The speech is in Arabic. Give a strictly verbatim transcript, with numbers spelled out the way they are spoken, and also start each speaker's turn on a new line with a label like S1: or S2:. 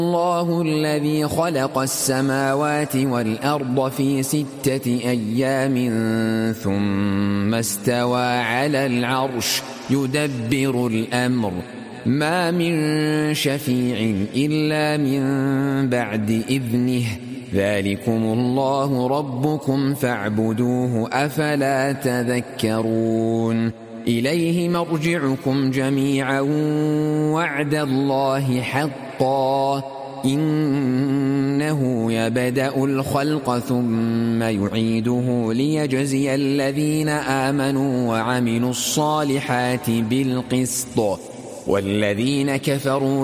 S1: الله الذي خلق السماوات والأرض في ستة أيام ثم استوى على العرش يدبر الأمر ما من شفيع إلا من بعد إذنه ذلكم الله ربكم فاعبدوه أفلا تذكرون إليه مرجعكم جميعا وعد الله حقا إنه يبدأ الخلق ثم يعيده ليجزي الذين آمنوا وعملوا الصالحات بالقسط والذين كفروا